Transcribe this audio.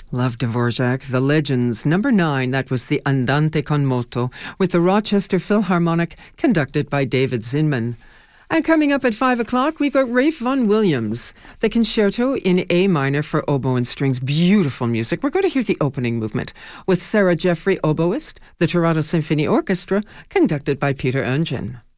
Love Dvorak, The Legends, number 9, that was the Andante con moto, with the Rochester Philharmonic, conducted by David Zinman. And coming up at 5 o'clock, we've got Ralph Vaughan Williams, the Concerto in A minor for oboe and strings. Beautiful music. We're going to hear the opening movement with Sarah Jeffrey, oboist, the Toronto Symphony Orchestra, conducted by Peter Eungen.